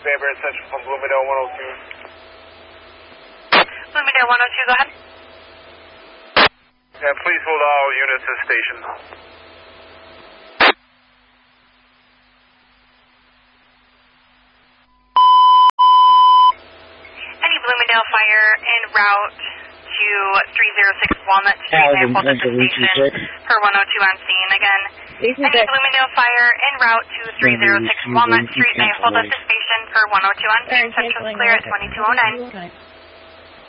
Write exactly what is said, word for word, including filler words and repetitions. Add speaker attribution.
Speaker 1: Bay Bear Central from Bloomingdale one oh two.
Speaker 2: Bloomingdale one oh two, go ahead.
Speaker 1: Yeah, please hold all units at station.
Speaker 2: Any Bloomingdale fire en route to three oh six Walnut Street, may hold at the station for one oh two on scene. Again, any Bloomingdale fire en route to three oh six Walnut Street, may hold at the station for one oh two on scene. Central's clear at twenty-two oh nine.